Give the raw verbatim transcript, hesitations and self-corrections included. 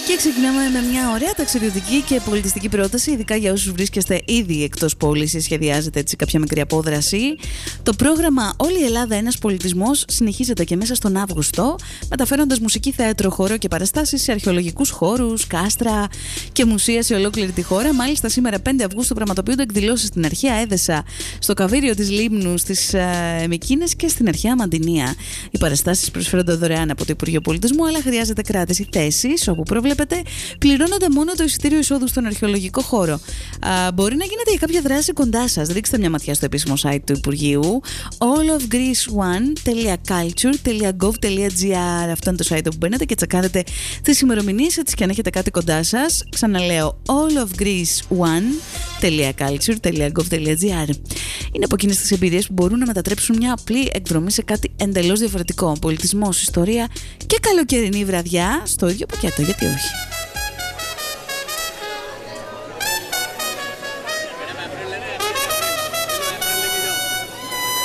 Και ξεκινάμε με μια ωραία ταξιδιωτική και πολιτιστική πρόταση, ειδικά για όσους βρίσκεστε ήδη εκτός πόλης ή σχεδιάζετε έτσι κάποια μικρή απόδραση. Το πρόγραμμα Όλη η Ελλάδα ένας πολιτισμός συνεχίζεται και μέσα στον Αύγουστο, μεταφέροντας μουσική, θέατρο, χώρο και παραστάσεις σε αρχαιολογικούς χώρους, κάστρα και μουσεία σε ολόκληρη τη χώρα. Μάλιστα, σήμερα πέντε Αυγούστου πραγματοποιούνται εκδηλώσεις στην αρχαία Έδεσα, στο Καβίριο της Λίμνου, στις ε, Μυκίνες και στην αρχαία Μαντινία. Οι παραστάσεις προσφέρονται δωρεάν από το Υπουργείο Πολιτισμού, αλλά χρειάζεται κράτηση. Θέσεις, όπου προβλέπετε, πληρώνονται μόνο το εισιτήριο εισόδου στον αρχαιολογικό χώρο. Α, μπορεί να γίνεται για κάποια δράση κοντά σας. Ρίξτε μια ματιά στο επίσημο site του Υπουργείου, all of greece one dot culture dot gov dot gr. Αυτό είναι το site όπου μπαίνετε και τσεκάρετε τις ημερομηνίες, έτσι και αν έχετε κάτι κοντά σας. Ξαναλέω, all of greece one dot culture dot gov dot gr. Είναι από εκείνες τις εμπειρίες που μπορούν να μετατρέψουν μια απλή εκδρομή σε κάτι εντελώς διαφορετικό. Πολιτισμός, ιστορία και καλοκαιρινή βραδιά στο ίδιο πακέτο, γιατί όχι.